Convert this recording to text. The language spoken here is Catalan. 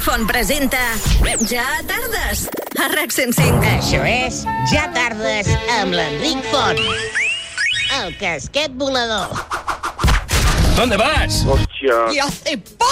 Font presenta Ja tardes a RAC 105. Això és Ja tardes amb l'Enric Font. El casquet volador. ¿Dónde vas? Hòstia. ¡Y hace poco!